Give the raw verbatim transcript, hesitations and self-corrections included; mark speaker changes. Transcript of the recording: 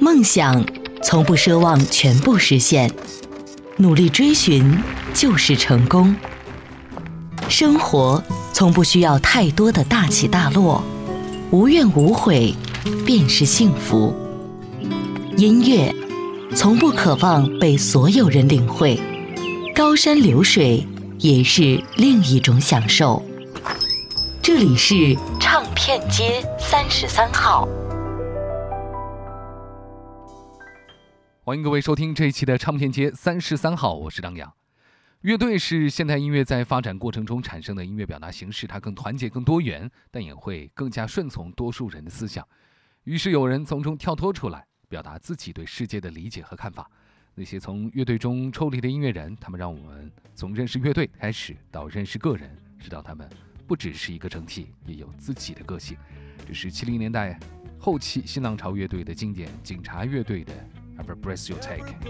Speaker 1: 梦想从不奢望全部实现，努力追寻就是成功。生活从不需要太多的大起大落，无怨无悔便是幸福。音乐从不渴望被所有人领会，高山流水也是另一种享受。这里是唱片街三十三号，
Speaker 2: 欢迎各位收听这一期的唱片街三十三号，我是张扬。乐队是现代音乐在发展过程中产生的音乐表达形式，它更团结、更多元，但也会更加顺从多数人的思想。于是有人从中跳脱出来，表达自己对世界的理解和看法。那些从乐队中抽离的音乐人，他们让我们从认识乐队开始，到认识个人，直到他们不只是一个整体，也有自己的个性。这是七零年代后期新浪潮乐队的经典，警察乐队的 Every Breath You Take。